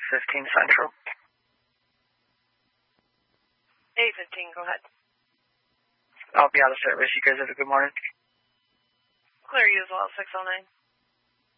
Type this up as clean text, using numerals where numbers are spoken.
815 Central. 815, go ahead. I'll be out of service. You guys have a good morning. Clear you as well, 609.